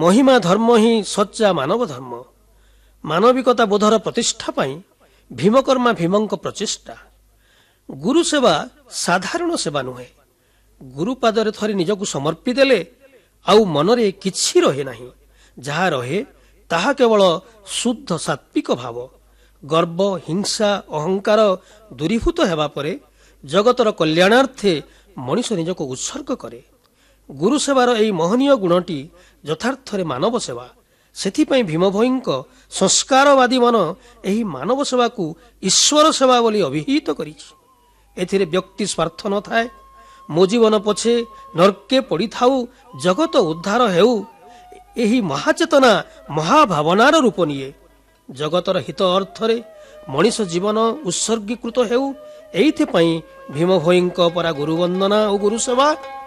ମହିମା ଧର୍ମ ହିଁ ସଚ୍ଚା ମାନବ ଧର୍ମ। ମାନବିକତା ବୋଧର ପ୍ରତିଷ୍ଠା ପାଇଁ ଭୀମକର୍ମା ଭୀମଙ୍କ ପ୍ରଚେଷ୍ଟା। ଗୁରୁ ସେବା ସାଧାରଣ ସେବା ନୁହେଁ। ଗୁରୁ ପାଦରେ ଥରେ ନିଜକୁ ସମର୍ପି ଦେଲେ ଆଉ ମନରେ କିଛି ରହେ ନାହିଁ। ଯାହା ରହେ ତାହା କେବଳ ଶୁଦ୍ଧ ସାତ୍ବିକ ଭାବ। ଗର୍ବ, ହିଂସା, ଅହଙ୍କାର ଦୂରୀଭୂତ ହେବା ପରେ ଜଗତର କଲ୍ୟାଣାର୍ଥେ ମଣିଷ ନିଜକୁ ଉତ୍ସର୍ଗ କରେ। ଗୁରୁ ସେବାର ଏହି ମହନୀୟ ଗୁଣଟି ଯଥାର୍ଥରେ ମାନବ ସେବା। ସେଥିପାଇଁ ଭୀମ ଭୋଇଙ୍କ ସଂସ୍କାରବାଦୀ ମନ ଏହି ମାନବ ସେବାକୁ ଈଶ୍ୱର ସେବା ବୋଲି ଅଭିହିତ କରିଛି। ଏଥିରେ ବ୍ୟକ୍ତି ସ୍ୱାର୍ଥ ନଥାଏ। ମୋ ଜୀବନ ପଛେ ନର୍କେ ପଡ଼ିଥାଉ, ଜଗତ ଉଦ୍ଧାର ହେଉ, ଏହି ମହାଚେତନା ମହାଭାବନାର ରୂପ ନିଏ। ଜଗତର ହିତ ଅର୍ଥରେ ମଣିଷ ଜୀବନ ଉତ୍ସର୍ଗୀକୃତ ହେଉ, ଏଇଥିପାଇଁ ଭୀମ ଭୋଇଙ୍କ ପରା ଗୁରୁ ବନ୍ଦନା ଓ ଗୁରୁ ସେବା।